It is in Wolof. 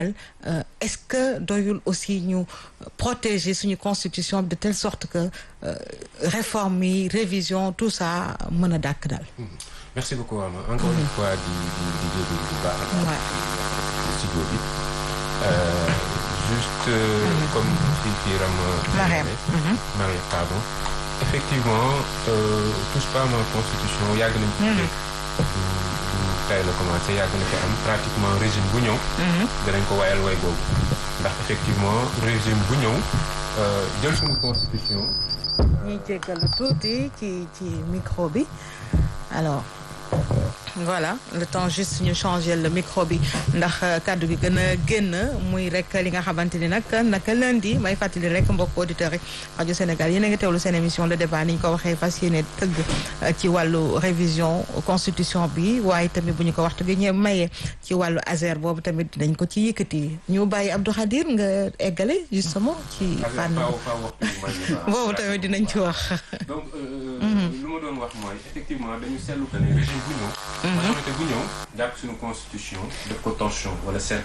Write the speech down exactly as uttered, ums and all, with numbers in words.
Euh, est-ce que doyul aussi ñu protéger suñu constitution de telle sorte que euh, réforme yi révision tout ça mën a dàkk daal. Merci beaucoup Ama encore une fois di di di jégalu bu baax a studio bi juste comme fii fii ram Marème Marème pardon effectivement touche pas ma constitution yàgg nañ ci dégg du du tey la commencé yàgg na fi am pratiquement régime bu ñëw danañ ko wayal way googu ndax effectivement régime bu ñëw jël suñu constitution ñuy jéggalu tuuti ci ci micro bi alors voilà le temps juste ñu changer le micro bi ndax kàddu gi gën a génn muy rek li nga xamante ni nag naka lundi may fàttali rek mbokk auditeurs rek rajo Sénégal yéen a ngi teewlu seen émission le débat ni ñu ko waxee fas yéene tëgg ci wàllu révision constitution bi waaye tamit bu ñu ko waxtu gi ñëw maye ci wàllu Azer boobu tamit dinañ ko ci yëkkati ñu bàyyi Abdou Khadir nga eggale justement ci fànn boobu tamit dinañ ci wax. donc lu ma doon wax mooy effectivement dañu seetlu que ne régime bu ñëw majorité bu ñëw jàpp suñu constitution def ko tension wala